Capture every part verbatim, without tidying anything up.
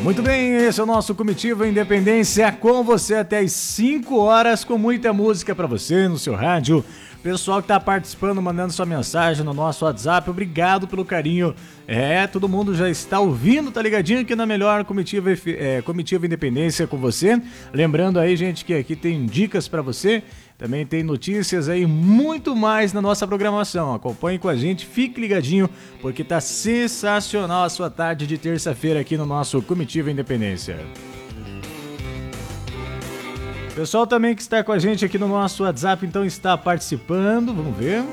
Muito bem, esse é o nosso Comitiva Independência com você até as cinco horas, com muita música pra você no seu rádio. Pessoal que tá participando, mandando sua mensagem no nosso WhatsApp, obrigado pelo carinho. É, todo mundo já está ouvindo, tá ligadinho aqui na melhor Comitiva, é, Comitiva Independência com você. Lembrando aí, gente, que aqui tem dicas pra você, também tem notícias aí, muito mais na nossa programação. Acompanhe com a gente, fique ligadinho, porque tá sensacional a sua tarde de terça-feira aqui no nosso Comitiva Independência. Pessoal também que está com a gente aqui no nosso WhatsApp, então está participando, vamos ver.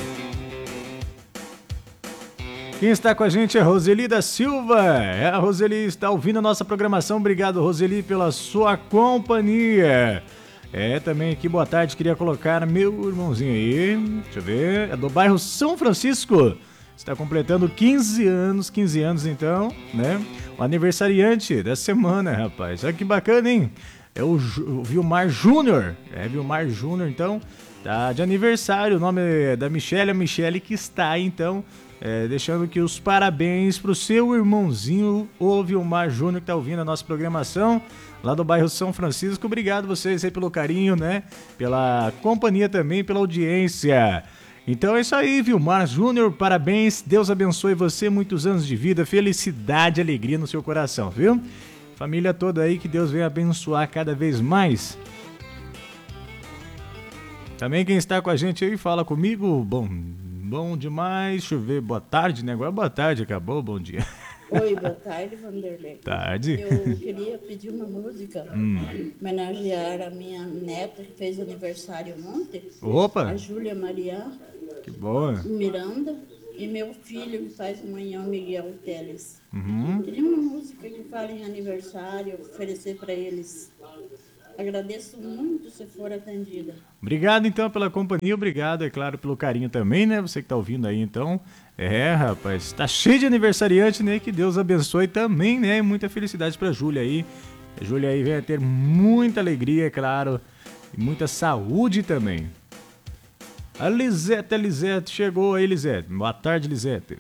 Quem está com a gente é Roseli da Silva. É, a Roseli está ouvindo a nossa programação. Obrigado, Roseli, pela sua companhia. É, também aqui, boa tarde, queria colocar meu irmãozinho aí, deixa eu ver, é do bairro São Francisco. Está completando quinze anos, quinze anos então, né? O aniversariante da semana, rapaz. Olha que bacana, hein? É o, o Vilmar Júnior, é Vilmar Júnior, então, tá de aniversário, o nome é da Michele, a Michele que está aí, então, é, deixando aqui os parabéns pro seu irmãozinho, o Vilmar Júnior, que tá ouvindo a nossa programação, lá do bairro São Francisco. Obrigado vocês aí pelo carinho, né, pela companhia também, pela audiência. Então é isso aí, Vilmar Júnior, parabéns, Deus abençoe você, muitos anos de vida, felicidade e alegria no seu coração, viu? Família toda aí, que Deus venha abençoar cada vez mais. Também quem está com a gente aí, fala comigo. Bom, bom demais. Deixa eu ver, boa tarde, né? Agora boa tarde, acabou, bom dia. Oi, boa tarde, Vanderlei. Tarde. Eu queria pedir uma música, hum. homenagear a minha neta que fez aniversário ontem. Opa! A Júlia Maria. Que boa. Miranda. E meu filho que faz amanhã, o Miguel Teles. Uhum. Queria uma música que fale em aniversário, oferecer para eles. Agradeço muito se for atendida. Obrigado então pela companhia, obrigado, é claro, pelo carinho também, né? Você que tá ouvindo aí, então. É, rapaz, tá cheio de aniversariante, né? Que Deus abençoe também, né? E muita felicidade pra Júlia aí. A Júlia aí vai ter muita alegria, é claro, e muita saúde também. A Lisete, a Lisete, chegou aí, Lisete. Boa tarde, Lisete.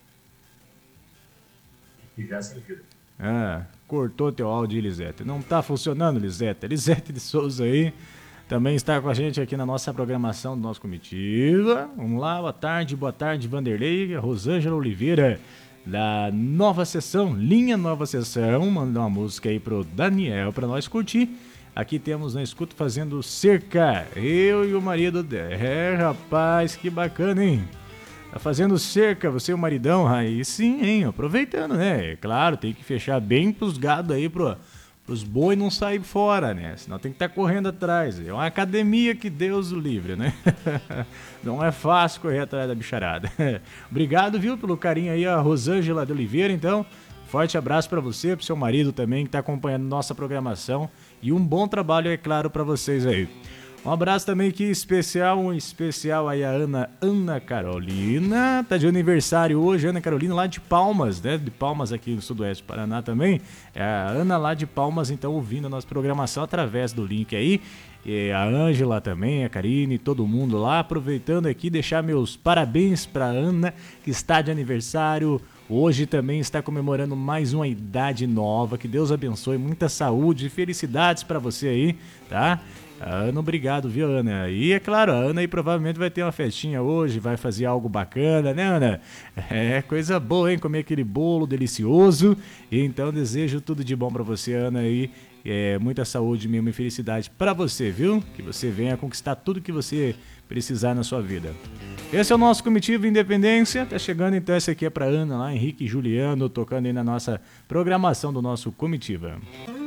E já sentido. Ah, cortou teu áudio, Lisete. Não tá funcionando, Lisete. Lisete de Souza aí também está com a gente aqui na nossa programação do nosso Comitiva. Vamos lá, boa tarde, boa tarde, Vanderlei. Rosângela Oliveira, da Nova Sessão, Linha Nova Sessão, mandou uma música aí pro Daniel pra nós curtir. Aqui temos na escuta fazendo cerca, eu e o marido dela. É, rapaz, que bacana, hein? Tá fazendo cerca, você e o maridão, aí sim, hein? Aproveitando, né? É claro, tem que fechar bem pros gados aí, pro, pros boi não sair fora, né? Senão tem que estar tá correndo atrás. É uma academia que Deus o livre, né? Não é fácil correr atrás da bicharada. Obrigado, viu, pelo carinho aí, a Rosângela de Oliveira, então. Forte abraço para você, pro seu marido também, que tá acompanhando nossa programação. E um bom trabalho, é claro, para vocês aí. Um abraço também aqui especial, um especial aí a Ana, Ana Carolina. Tá de aniversário hoje, Ana Carolina, lá de Palmas, né? De Palmas aqui no Sudoeste do Paraná também. É a Ana lá de Palmas, então, ouvindo a nossa programação através do link aí. E a Ângela também, a Karine, todo mundo lá. Aproveitando aqui, deixar meus parabéns pra Ana, que está de aniversário. Hoje também está comemorando mais uma idade nova. Que Deus abençoe, muita saúde e felicidades para você aí, tá? Ana, obrigado, viu, Ana? E é claro, a Ana aí provavelmente vai ter uma festinha hoje, vai fazer algo bacana, né, Ana? É coisa boa, hein? Comer aquele bolo delicioso. Então desejo tudo de bom para você, Ana, aí. É, muita saúde mesmo e felicidade para você, viu? Que você venha conquistar tudo que você precisar na sua vida. Esse é o nosso Comitiva Independência. Tá chegando então, essa aqui é pra Ana lá, Henrique e Juliano, tocando aí na nossa programação do nosso Comitiva.